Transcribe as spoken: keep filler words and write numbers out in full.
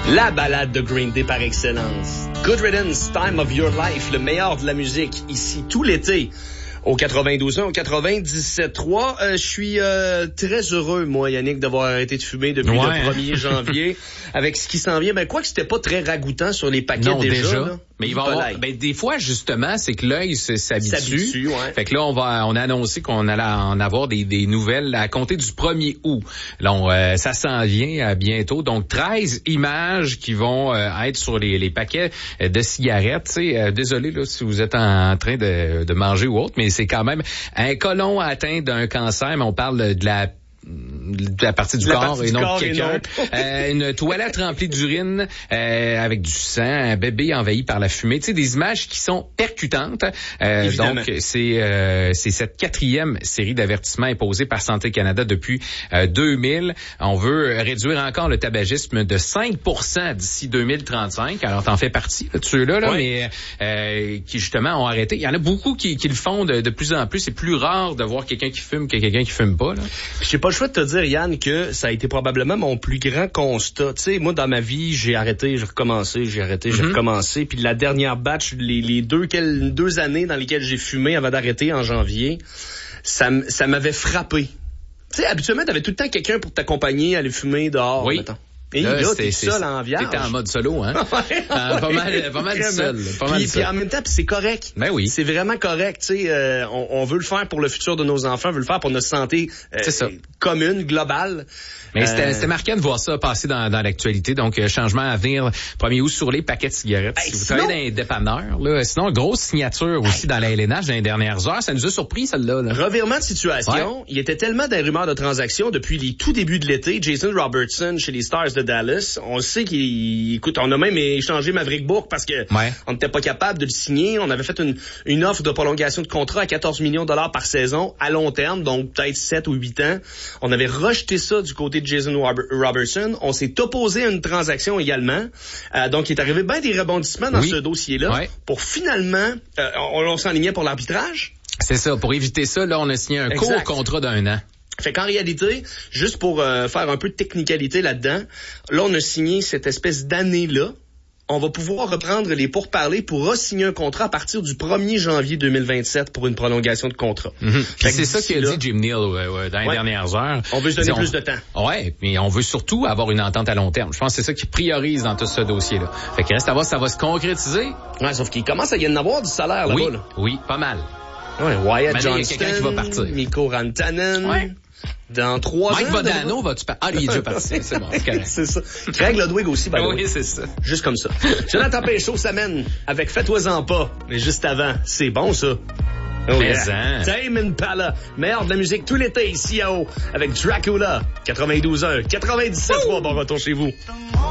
La balade de Green Day par excellence. Good Riddance, Time of Your Life, le meilleur de la musique, ici tout l'été. Au quatre-vingt-douze ans, au quatre-vingt-dix-sept trois, euh, je suis euh, très heureux, moi, Yannick, d'avoir arrêté de fumer depuis ouais. le premier janvier. Avec ce qui s'en vient, ben quoi que c'était pas très ragoûtant sur les paquets non, déjà. déjà. Là. Mais il va avoir, ben des fois justement, c'est que l'œil s'habitue. S'habitue, ouais. Fait que là, on va, on a annoncé qu'on allait en avoir des, des nouvelles à compter du premier août. Là, on, euh, ça s'en vient euh, bientôt. Donc treize images qui vont euh, être sur les, les paquets de cigarettes. T'sais, euh, désolé là si vous êtes en train de, de manger ou autre, mais c'est quand même un côlon atteint d'un cancer. Mais on parle de la de la partie du la corps partie et du non corps de quelqu'un. euh, une toilette remplie d'urine euh, avec du sang, un bébé envahi par la fumée. Tu sais, des images qui sont percutantes. Euh, donc, c'est euh, c'est cette quatrième série d'avertissements imposée par Santé Canada depuis euh, deux mille. On veut réduire encore le tabagisme de cinq pour cent d'ici deux mille trente-cinq. Alors, t'en fais partie là, de ceux-là, là, oui. mais euh, qui justement ont arrêté. Il y en a beaucoup qui, qui le font de, de plus en plus. C'est plus rare de voir quelqu'un qui fume que quelqu'un qui fume pas. Là. J'ai pas le choix de te dire, Yann, que ça a été probablement mon plus grand constat. Tu sais, moi, dans ma vie, j'ai arrêté, j'ai recommencé, j'ai arrêté, j'ai mm-hmm. recommencé. Puis la dernière batch, les, les deux, quel, deux années dans lesquelles j'ai fumé avant d'arrêter en janvier, ça, ça m'avait frappé. Tu sais, habituellement, t'avais tout le temps quelqu'un pour t'accompagner à aller fumer dehors. Oui. Mettons. Et là, là t'es seul en vierge. T'étais en mode solo, hein? ouais, euh, pas mal, pas mal seul. Pas mal puis, seul. puis en même temps, c'est correct. Ben oui. C'est vraiment correct. Tu sais, euh, on, on veut le faire pour le futur de nos enfants, on veut le faire pour notre santé euh, c'est ça. commune, globale. Mais c'était, euh... c'était marquant de voir ça passer dans, dans l'actualité. Donc, euh, changement à venir, premier août sur les paquets de cigarettes. Hey, si vous sinon... travaillez dans les dépanneurs, là, sinon, grosse signature aussi hey. dans la L N H dans les dernières heures. Ça nous a surpris, celle-là. Là. Revirement de situation. Ouais. Il était tellement des rumeurs de transactions depuis les tout débuts de l'été. Jason Robertson chez les Stars de Dallas. On sait qu'il, écoute, on a même échangé Maverick Bourque parce que ouais. on n'était pas capable de le signer. On avait fait une, une offre de prolongation de contrat à quatorze millions de dollars par saison à long terme, donc peut-être sept ou huit ans. On avait rejeté ça du côté de Jason Robertson. On s'est opposé à une transaction également. Euh, donc, il est arrivé bien des rebondissements dans oui. ce dossier-là ouais. pour finalement, euh, on, on s'enlignait pour l'arbitrage. C'est ça. Pour éviter ça, là, on a signé un exact. court contrat d'un an. Fait qu'en réalité, juste pour euh, faire un peu de technicalité là-dedans, là, on a signé cette espèce d'année-là. On va pouvoir reprendre les pourparlers pour re-signer un contrat à partir du premier janvier deux mille vingt-sept pour une prolongation de contrat. Mm-hmm. Puis c'est ça qu'a dit Jim Neal ouais, ouais, dans les ouais. dernières heures. On veut se donner on, plus de temps. Ouais, mais on veut surtout avoir une entente à long terme. Je pense que c'est ça qui priorise dans tout ce dossier-là. Fait qu'il reste à voir si ça va se concrétiser. Ouais, sauf qu'il commence à y en avoir du salaire là-bas. Oui, là. oui, pas mal. Ouais, Wyatt Johnston, il y a quelqu'un qui va partir. Mikko Rantanen. Ouais. Dans trois Mike ans. Mike Modano, vas-tu partir? Ah, il est déjà parti. C'est bon, c'est correct. C'est ça. Craig Ludwig aussi, by the way. Oui, c'est ça. Juste comme ça. Jonathan Péchaud s'amène avec Fais-toi-en pas. Mais juste avant, c'est bon, ça. Oh, yeah. Tame Impala, meilleur de la musique tout l'été ici à haut avec Dracula, quatre-vingt-douze heures, quatre-vingt-dix-sept trois, bon retour chez vous.